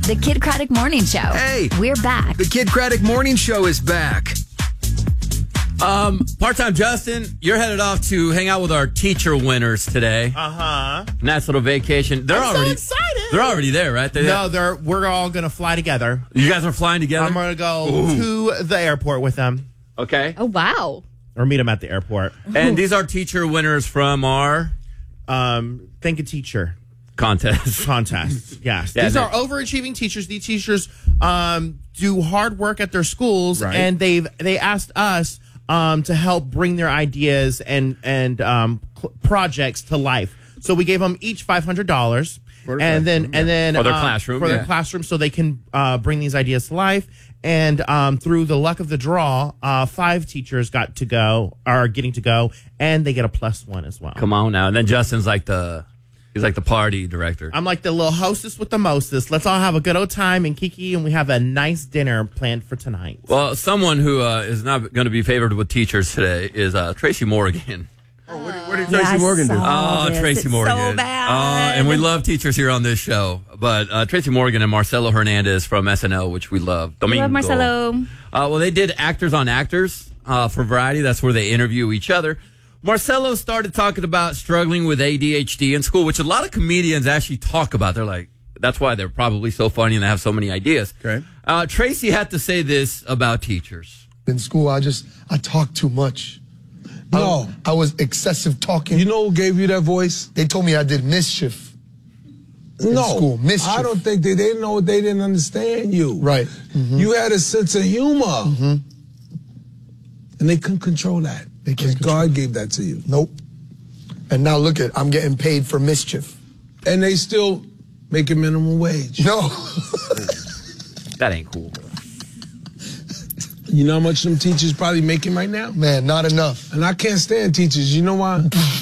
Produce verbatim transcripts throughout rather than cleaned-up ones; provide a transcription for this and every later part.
The Kid Craddock Morning Show. Hey. We're back. The Kid Craddock Morning Show is back. Um, Part-time Justin, you're headed off to hang out with our teacher winners today. Uh-huh. Nice little vacation. They're I'm already so excited. They're already there, right? They're No, they're we're all going to fly together. You guys are flying together? I'm going to go Ooh. to the airport with them. Okay. Oh, wow. Or meet them at the airport. And these are teacher winners from our um, Think a Teacher contest. Contest, yes. Yeah, These they- are overachieving teachers. These teachers um, do hard work at their schools, Right. and they've they asked us um, to help bring their ideas and and um, cl- projects to life. So we gave them each five hundred dollars, For and the then classroom, and then For their um, classroom, for yeah. their classroom, so they can uh, bring these ideas to life. And um, through the luck of the draw, uh, five teachers got to go, are getting to go, and they get a plus one as well. Come on now. And then Justin's like the he's like the party director. I'm like the little hostess with the mostest. Let's all have a good old time in Kiki, and we have a nice dinner planned for tonight. Well, someone who uh, is not going to be favored with teachers today is uh, Tracy Morgan. Oh, what, did- what did Yeah, Tracy I Morgan do? saw Oh, this. Tracy It's Morgan. so bad. Uh, and we love teachers here on this show. But uh, Tracy Morgan and Marcelo Hernandez from S N L, which we love. Domingo. Love Marcelo. Uh, well, they did Actors on Actors uh, for Variety. That's where they interview each other. Marcelo started talking about struggling with A D H D in school, which a lot of comedians actually talk about. They're like, that's why they're probably so funny and they have so many ideas. Okay. Uh, Tracy had to say this about teachers. In school, I just, I talk too much. No. I, I was excessive talking. You know who gave you that voice? They told me I did mischief in No. school. Mischief. I don't think they, they didn't know they didn't understand you. Right. Mhm. You had a sense of humor. Mhm. And they couldn't control that. They Because can't God gave that to you. Nope. And now look at, I'm getting paid for mischief. And they still making minimum wage. No. That ain't cool. You know how much them teachers probably making right now? Man, not enough. And I can't stand teachers. You know why?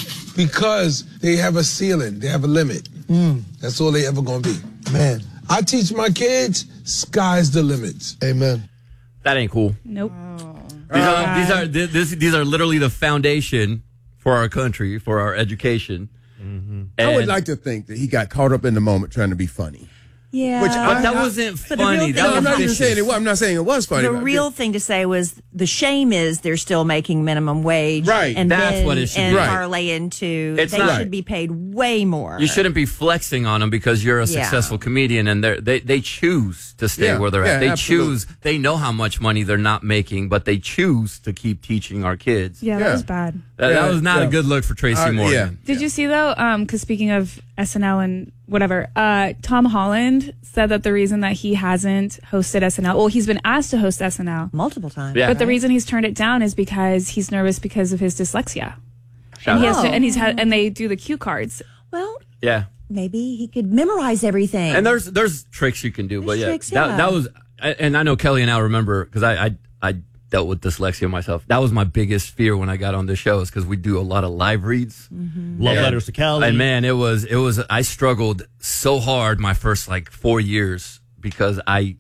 Because they have a ceiling. They have a limit. Mm. That's all they ever gonna be. Man. I teach my kids, sky's the limit. Amen. That ain't cool. Nope. These are these are th- this, these are literally the foundation for our country, for our education. Mm-hmm. I would And- like to think that he got caught up in the moment trying to be funny. Yeah. Which but I- that I- wasn't But the real funny. thing- That No, was I'm not even vicious. saying it. was- I'm not saying it was funny. The but- real thing to say was the shame is they're still making minimum wage. Right. And That's then, what it should and be. Right. parlay into It's they not- should be paid way more. You shouldn't be flexing on them because you're a Yeah. successful comedian, and they're- they they choose to stay Yeah, where they're yeah, at. They absolutely. choose. They know how much money they're not making, but they choose to keep teaching our kids. Yeah, that Yeah. was bad. That, Yeah, that was not yeah. a good look for Tracy Uh, Morgan. yeah. Did you see though? Um, because speaking of S N L and whatever, uh, Tom Holland said that the reason that he hasn't hosted S N L, well, he's been asked to host S N L, multiple times. Yeah. but the reason he's turned it down is because he's nervous because of his dyslexia, and he has to, and he's had, and they do the cue cards. Well, Yeah. maybe he could memorize everything. And there's there's tricks you can do, but There's yeah, tricks, that yeah. that was, I- and I know Kelly and I remember because I, I I dealt with dyslexia myself. That was my biggest fear when I got on this show, is because we do a lot of live reads. Love And- letters to Kelly. And man, it was it was I struggled so hard my first like four years because I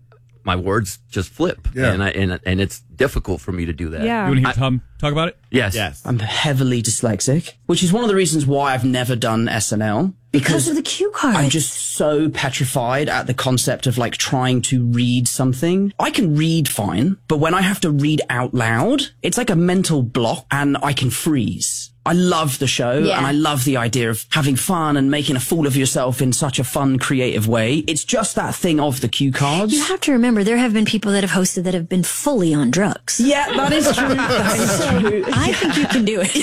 my words just flip, Yeah. and I and and it's difficult for me to do that. Yeah. You want to hear Tom talk about it? Yes. Yes. I'm heavily dyslexic, which is one of the reasons why I've never done S N L. because of the cue cards. I'm just so petrified at the concept of like trying to read something. I can read fine, but when I have to read out loud, it's like a mental block and I can freeze. I love the show Yeah. and I love the idea of having fun and making a fool of yourself in such a fun, creative way. It's just that thing of the cue cards. You have to remember, there have been people that have hosted that have been fully on drugs. Yeah, that is true. That is true. I think you can do it.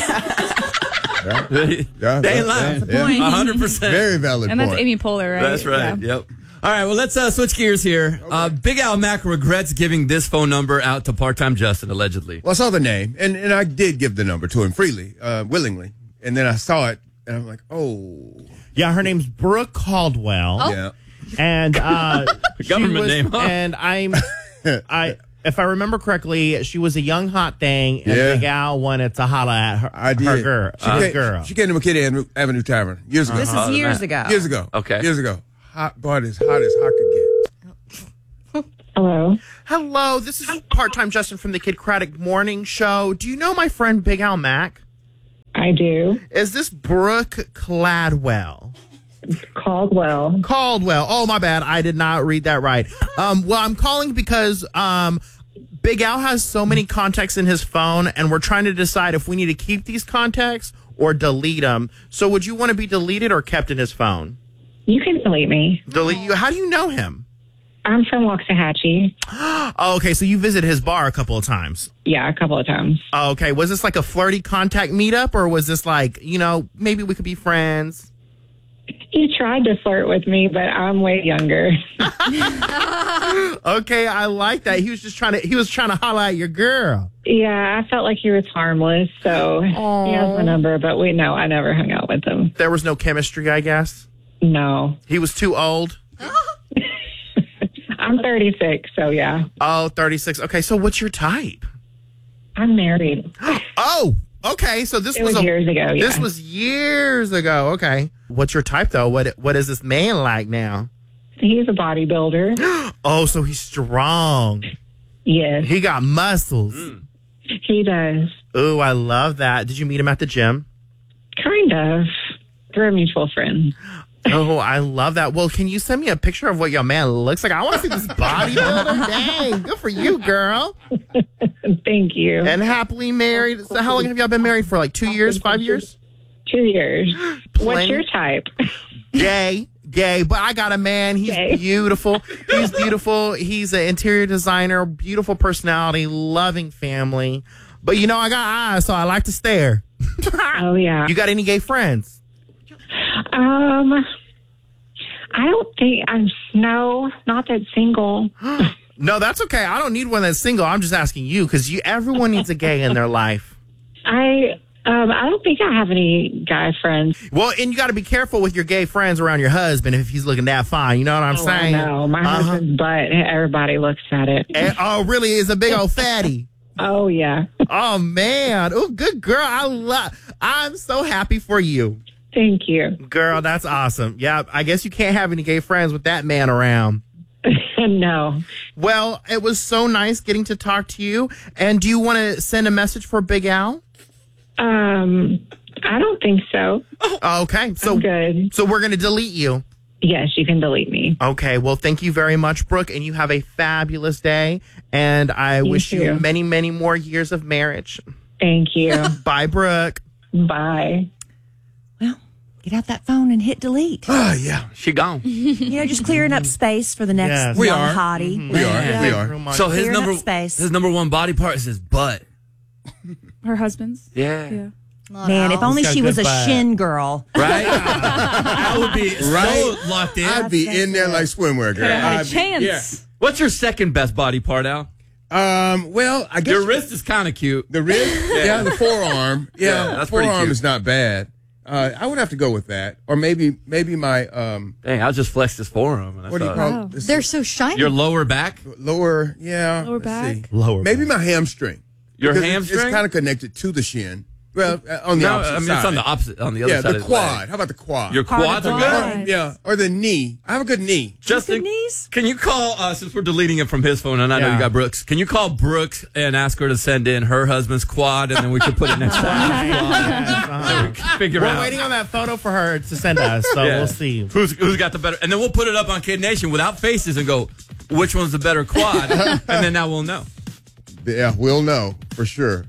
Yeah, They ain't lying. yeah. A hundred percent. Very valid And that's point. Amy Poehler, right? That's right. Yeah. Yep. All right. Well, let's uh, switch gears here. Uh, Big Al Mac regrets giving this phone number out to part-time Justin, allegedly. Well, I saw the name, and, and I did give the number to him freely, uh, willingly. And then I saw it, and I'm like, oh. Yeah, her name's Brooke Caldwell. Oh. Yeah. And uh, she Government was- name, huh? And I'm, I, if I remember correctly, she was a young hot thing, and Yeah. Big Al wanted to holla at her, I did. her girl. She, uh, came, girl. she came to McKinney Avenue, Avenue Tavern years ago. This Uh-huh. is years that. ago. Years ago. Okay. Years ago. Hot, boy, as hot as hot could get. Hello. Hello, this is part-time Justin from the Kid Craddock Morning Show. Do you know my friend Big Al Mac? I do. Is this Brooke Cladwell? Caldwell. Caldwell. Oh, my bad. I did not read that right. Um, well, I'm calling because um, Big Al has so many contacts in his phone, and we're trying to decide if we need to keep these contacts or delete them. So would you want to be deleted or kept in his phone? You can delete me. Delete you? How do you know him? I'm from Waxahachie. Oh, okay, so you visited his bar a couple of times. Yeah, a couple of times. Oh, okay, was this like a flirty contact meetup, or was this like, you know, maybe we could be friends? He tried to flirt with me, but I'm way younger. Okay, I like that. He was just trying to, he was trying to holler at your girl. Yeah, I felt like he was harmless, so Aww. he has my number, but we no, I never hung out with him. There was no chemistry, I guess? No. He was too old? I'm thirty-six, so yeah. Oh, thirty-six. Okay, so what's your type? I'm married. Oh, okay. So this It was, was a, years ago, This yeah. was years ago. Okay. What's your type though? What What is this man like now? He's a bodybuilder. Oh, so he's strong. Yes, He got muscles. he does. Ooh, I love that. Did you meet him at the gym? Kind of. Through a mutual friend. Oh, I love that. Well, can you send me a picture of what your man looks like? I want to see this bodybuilder. Dang, good for you, girl. Thank you. And happily married. So how long have y'all been married for? Like two years, five years? Two years. What's Plenty. your type? Gay, gay, but I got a man. He's Gay. beautiful. He's beautiful. He's an interior designer, beautiful personality, loving family. But you know, I got eyes, so I like to stare. Oh, yeah. You got any gay friends? Um, I don't think I'm, no, not that single. No, that's okay. I don't need one that's single. I'm just asking you because you. Everyone needs a gay in their life. I, um, I don't think I have any guy friends. Well, and you got to be careful with your gay friends around your husband if he's looking that fine. You know what I'm Oh, saying? no, my Uh-huh. husband's butt, everybody looks at it. And- oh, really? It's a big old fatty. Oh, yeah. Oh man. Oh, good girl. I love. I'm so happy for you. Thank you. Girl, that's awesome. Yeah, I guess you can't have any gay friends with that man around. No. Well, it was so nice getting to talk to you. And do you want to send a message for Big Al? Um, I don't think so. Oh, okay. So I'm good. So we're going to delete you. Yes, you can delete me. Okay. Well, thank you very much, Brooke. And you have a fabulous day. And I You wish you too. many, many more years of marriage. Thank you. Bye, Brooke. Bye. Well, get out that phone and hit delete. Oh, yeah. She gone. You know, just clearing up space for the next Yes. We young are. hottie. We are. Yeah. We are. So his Clearing up number space. his number one body part is his butt. Her husband's. Yeah. Yeah. Man, if only got she good was a butt. shin girl. Right? I would be Right? so locked in. I'd be in there like swimwear, girl. Could have had a I'd be- chance. Yeah. What's your second best body part, Al? Um, well, I guess Your wrist is kind of cute. the wrist, yeah. the forearm, yeah, Yeah, the that's pretty forearm cute. is not bad. Uh, I would have to go with that, or maybe maybe my um, Dang, I just flexed his forearm. And I what do you thought- call Wow. it? This They're is so shiny. Your lower back? lower, yeah, Lower let's back? see. Lower maybe back. my hamstring. Your Because it- hamstring? It's kind of connected to the shin. Well, uh, on the No, opposite I mean, side. it's on the opposite, on the other yeah, side the of his quad. leg. How about the quad? Your Part of quads the are quad. good? yeah, or the knee. I have a good knee. Justin, knees? can you call, uh, since we're deleting it from his phone, and I know Yeah. you got Brooks, can you call Brooks and ask her to send in her husband's quad, and then we can put it next time? Yes, uh-huh. We can figure We're out. waiting on that photo for her to send us, so Yeah. we'll see. Who's, who's got the better, and then we'll put it up on Kid Nation without faces and go, which one's the better quad? And then now we'll know. Yeah, we'll know for sure.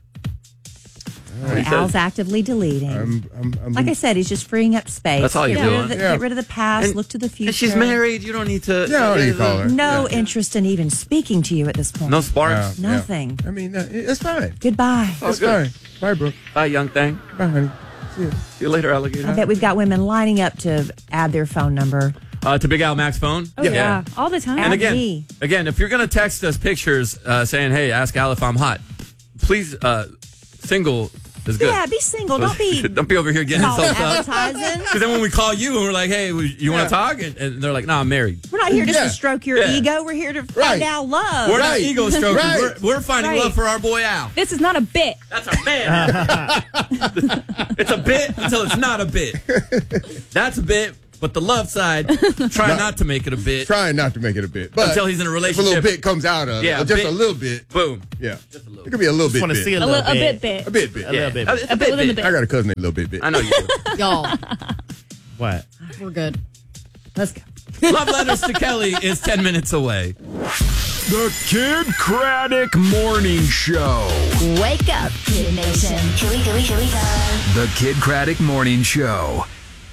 Al's actively deleting. I'm, I'm, I'm, like I said, he's just freeing up space. That's all you're get rid doing. Of the, Yeah. Get rid of the past, And- look to the future. And she's married. You don't need to. Yeah, I don't need to call her. No Yeah. interest in even speaking to you at this point. No sparks. Yeah, Nothing. yeah. I mean, uh, it's fine. Goodbye. It's fine. Bye, Brooke. Bye, young thing. Bye, honey. See ya. See you later, alligator. I bet we've got women lining up to add their phone number. Uh, to Big Al Max phone. Oh, yeah. All the time. And again, me. again, if you're gonna text us pictures uh, saying, "Hey, ask Al if I'm hot," please, uh, single is good. Yeah, be single. Don't be Don't be over here getting called yourself up. advertising. Because then when we call you and we're like, "Hey, you want to talk?" And, and they're like, "No, I'm married." We're not here just Yeah. to stroke your Yeah. ego. We're here to find Right. out love. We're not Right. ego strokers. Right. We're, we're finding Right. love for our boy Al. This is not a bit. That's our man. It's a bit until it's not a bit. That's a bit, but the love side, try not to make it a bit. Trying not to make it a bit. But Until he's in a if a relationship. little bit comes out of Yeah, it, or just bit. a little bit. Boom. Yeah. It could be a little Just bit. want to bit. see a A, little li- a bit. bit bit. A bit bit. A little bit. It's A bit within a bit. bit. I got a cousin named Little Bit Bit. I know you do. Y'all, What? we're good. Let's go. Love Letters to Kelly is ten minutes away. The Kid Craddock Morning Show. Wake up, Kid Nation. Here we go, here we go. The Kid Craddock Morning Show.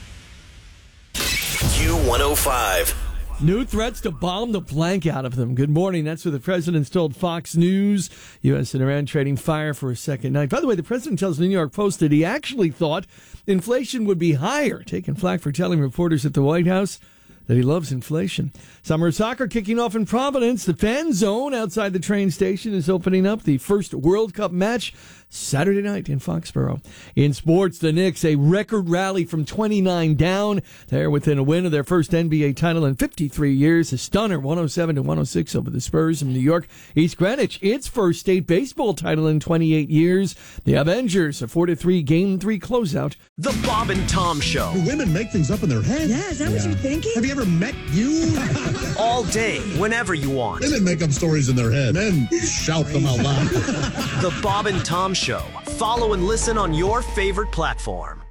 Q one oh five. New threats to bomb the blank out of them. Good morning. That's what the president's told Fox News. U S and Iran trading fire for a second night. By the way, the president tells the New York Post that he actually thought inflation would be higher, taking flack for telling reporters at the White House that he loves inflation. Summer soccer kicking off in Providence. The fan zone outside the train station is opening up. The first World Cup match Saturday night in Foxborough. In sports, the Knicks, a record rally from twenty-nine down. They're within a win of their first N B A title in fifty-three years. A stunner, one oh seven to one oh six over the Spurs in New York. East Greenwich, its first state baseball title in twenty-eight years. The Avengers, a four to three game three closeout. The Bob and Tom Show. Do women make things up in their head? Yeah, is that what you're thinking? Have you ever met you? All day, whenever you want. Women make up stories in their head. Men shout them out loud. The Bob and Tom Show. Follow and listen on your favorite platform.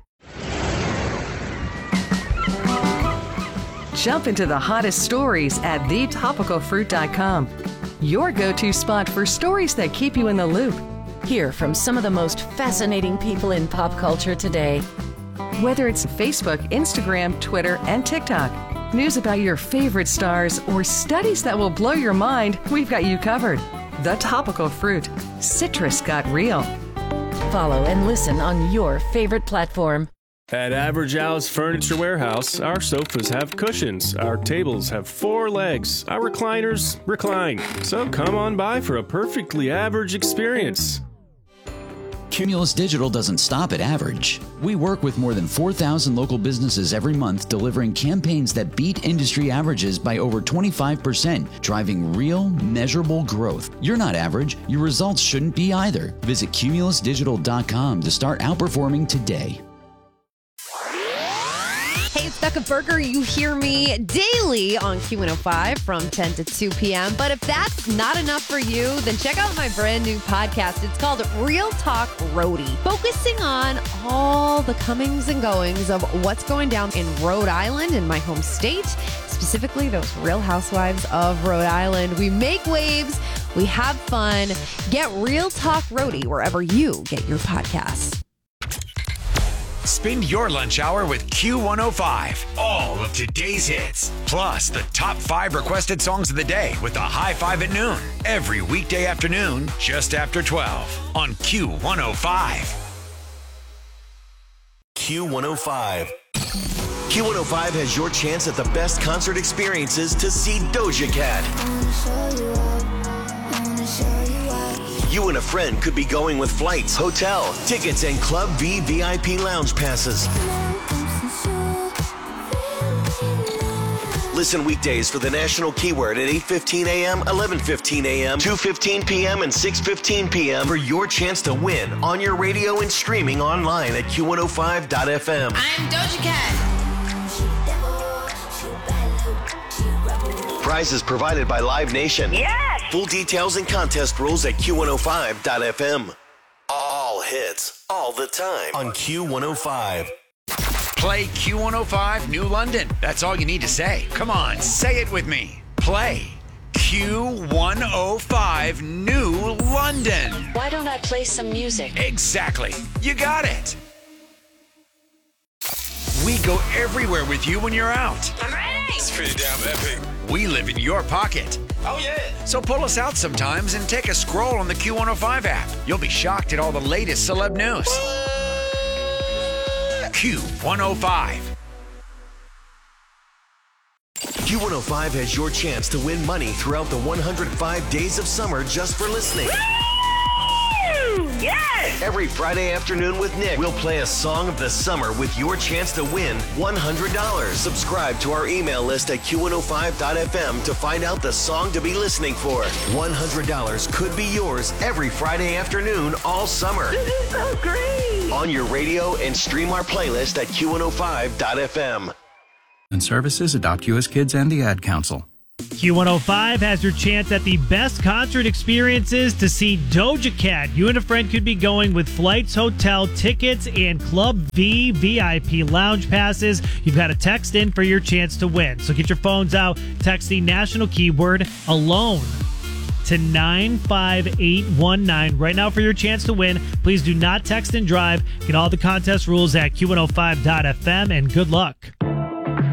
Jump into the hottest stories at the topical fruit dot com. Your go-to spot for stories that keep you in the loop. Hear from some of the most fascinating people in pop culture today. Whether it's Facebook, Instagram, Twitter, and TikTok, news about your favorite stars, or studies that will blow your mind, we've got you covered. The Topical Fruit. Citrus got real. Follow and listen on your favorite platform. At Average Al's Furniture Warehouse, our sofas have cushions, our tables have four legs, our recliners recline. So come on by for a perfectly average experience. Cumulus Digital doesn't stop at average. We work with more than four thousand local businesses every month, delivering campaigns that beat industry averages by over twenty-five percent, driving real, measurable growth. You're not average. Your results shouldn't be either. Visit cumulus digital dot com to start outperforming today. Hey, it's Becca Berger. You hear me daily on Q one oh five from ten to two p.m. But if that's not enough for you, then check out my brand new podcast. It's called Real Talk Roadie, focusing on all the comings and goings of what's going down in Rhode Island, in my home state, specifically those Real Housewives of Rhode Island. We make waves. We have fun. Get Real Talk Roadie wherever you get your podcasts. Spend your lunch hour with Q one oh five. All of today's hits. Plus the top five requested songs of the day with the High Five at noon. Every weekday afternoon, just after twelve on Q one oh five. Q one oh five. Q one oh five has your chance at the best concert experiences to see Doja Cat. You and a friend could be going with flights, hotel, tickets, and Club V V I P lounge passes. Listen weekdays for the national keyword at eight fifteen a.m., eleven fifteen a.m., two fifteen p.m., and six fifteen p.m. for your chance to win on your radio and streaming online at Q one oh five dot f m. I'm Doja Cat. Prizes provided by Live Nation. Yes! Full details and contest rules at Q one oh five dot f m. All hits, all the time on Q one oh five. Play Q one oh five New London. That's all you need to say. Come on, say it with me. Play Q one oh five New London. Why don't I play some music? Exactly. You got it. We go everywhere with you when you're out. I'm ready. It's pretty damn epic. We live in your pocket. Oh, yeah. So pull us out sometimes and take a scroll on the Q one oh five app. You'll be shocked at all the latest celeb news. Q one oh five. Q one oh five has your chance to win money throughout the one hundred five days of summer just for listening. Yes! Every Friday afternoon with Nick, we'll play a song of the summer with your chance to win one hundred dollars. Subscribe to our email list at Q one oh five dot f m to find out the song to be listening for. one hundred dollars could be yours every Friday afternoon all summer. This is so great! On your radio and stream our playlist at Q one oh five dot f m. And services adopt U S Kids and the Ad Council. Q one oh five has your chance at the best concert experiences to see Doja Cat. You and a friend could be going with flights, hotel tickets, and Club V V I P lounge passes. You've got to text in for your chance to win. So get your phones out, text the national keyword alone to nine five eight one nine right now for your chance to win. Please do not text and drive. Get all the contest rules at Q one oh five dot F M, and good luck.